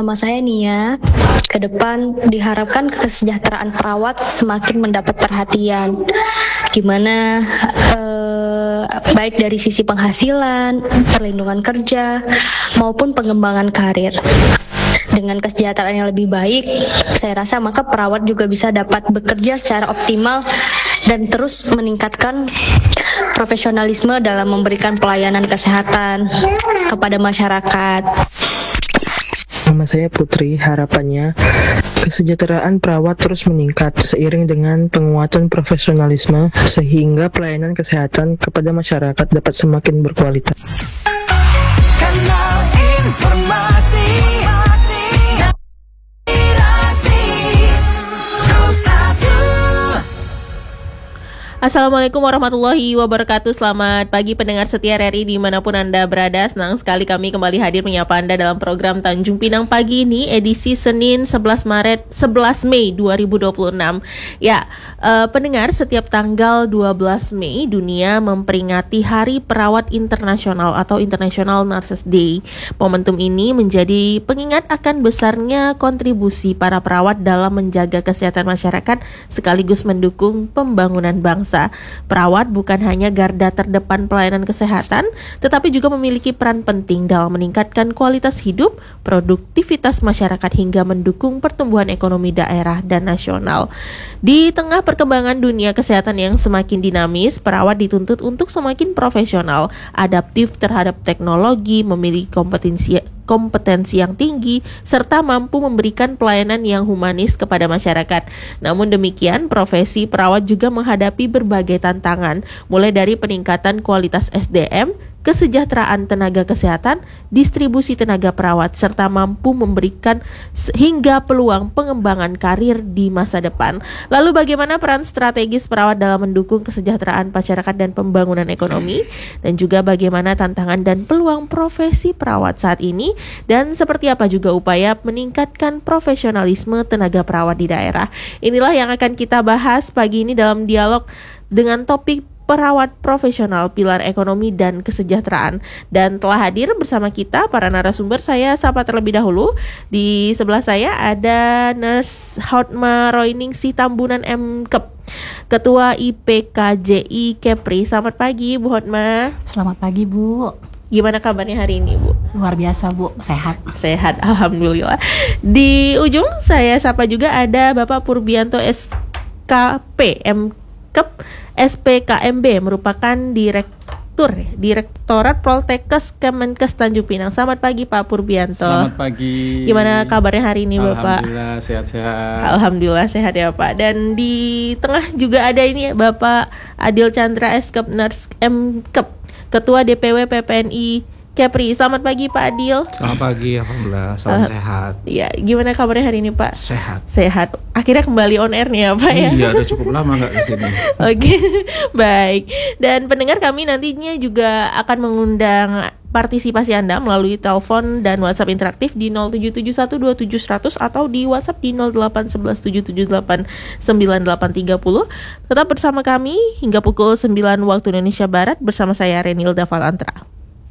pengalaman saya nih ya, ke depan diharapkan kesejahteraan perawat semakin mendapat perhatian. Gimana baik dari sisi penghasilan, perlindungan kerja, maupun pengembangan karir. Dengan kesejahteraan yang lebih baik, saya rasa maka perawat juga bisa dapat bekerja secara optimal dan terus meningkatkan profesionalisme dalam memberikan pelayanan kesehatan kepada masyarakat. Nama saya Putri, harapannya kesejahteraan perawat terus meningkat seiring dengan penguatan profesionalisme sehingga pelayanan kesehatan kepada masyarakat dapat semakin berkualitas. Kanal informasi Assalamualaikum warahmatullahi wabarakatuh. Selamat pagi pendengar setia RRI dimanapun Anda berada. Senang sekali kami kembali hadir menyapa Anda dalam program Tanjung Pinang pagi ini, edisi Senin 11 Mei 2026. Ya, pendengar, setiap tanggal 12 Mei dunia memperingati Hari Perawat Internasional atau International Nurses Day. Momentum ini menjadi pengingat akan besarnya kontribusi para perawat dalam menjaga kesehatan masyarakat sekaligus mendukung pembangunan bangsa. Perawat bukan hanya garda terdepan pelayanan kesehatan, tetapi juga memiliki peran penting dalam meningkatkan kualitas hidup, produktivitas masyarakat hingga mendukung pertumbuhan ekonomi daerah dan nasional. Di tengah perkembangan dunia kesehatan yang semakin dinamis, perawat dituntut untuk semakin profesional, adaptif terhadap teknologi, memiliki kompetensi yang tinggi, serta mampu memberikan pelayanan yang humanis kepada masyarakat. Namun demikian, profesi perawat juga menghadapi berbagai tantangan, mulai dari peningkatan kualitas SDM, kesejahteraan tenaga kesehatan, distribusi tenaga perawat, serta mampu memberikan hingga peluang pengembangan karir di masa depan. Lalu bagaimana peran strategis perawat dalam mendukung kesejahteraan masyarakat dan pembangunan ekonomi, dan juga bagaimana tantangan dan peluang profesi perawat saat ini, dan seperti apa juga upaya meningkatkan profesionalisme tenaga perawat di daerah. Inilah yang akan kita bahas pagi ini dalam dialog dengan topik perawat profesional, pilar ekonomi dan kesejahteraan. Dan telah hadir bersama kita para narasumber. Saya sapa terlebih dahulu. Di sebelah saya ada Nurse Hotma Roiningsih Tambunan MKep, Ketua IPKJI Kepri. Selamat pagi Bu Hotma. Selamat pagi Bu. Gimana kabarnya hari ini Bu? Luar biasa Bu, sehat. Sehat, alhamdulillah. Di ujung saya sapa juga ada Bapak Purbianto SKP MKep SPKMB, merupakan Direktorat Poltekkes Kemenkes Tanjung Pinang. Selamat pagi Pak Purbianto. Selamat pagi. Gimana kabarnya hari ini Bapak? Alhamdulillah sehat-sehat. Alhamdulillah sehat ya Pak. Dan di tengah juga ada ini Bapak Adil Chandra SKep Nurse MKep, Ketua DPW PPNI Kepri. Selamat pagi Pak Adil. Selamat pagi, alhamdulillah, salam sehat. Ya, gimana kabarnya hari ini Pak? Sehat. Sehat. Akhirnya kembali on air nih ya Pak ya. Iya, udah cukup lama nggak di sini. Oke, baik. Dan pendengar kami nantinya juga akan mengundang partisipasi Anda melalui telepon dan WhatsApp interaktif di 07712700 atau di WhatsApp di 081177898830. Tetap bersama kami hingga pukul 9 waktu Indonesia Barat bersama saya Renilda Valantra.